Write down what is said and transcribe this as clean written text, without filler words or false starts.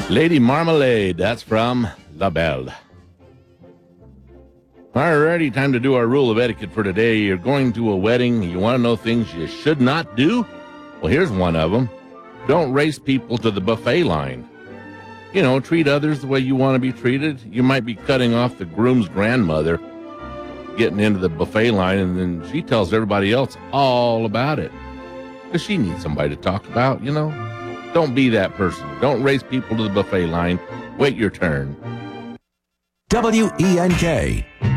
Lady Marmalade, that's from La Belle. Alrighty, time to do our rule of etiquette for today. You're going to a wedding. You want to know things you should not do? Well, here's one of them. Don't race people to the buffet line. You know, treat others the way you want to be treated. You might be cutting off the groom's grandmother, getting into the buffet line, and then she tells everybody else all about it. Because she needs somebody to talk about, you know. Don't be that person. Don't race people to the buffet line. Wait your turn. WENK.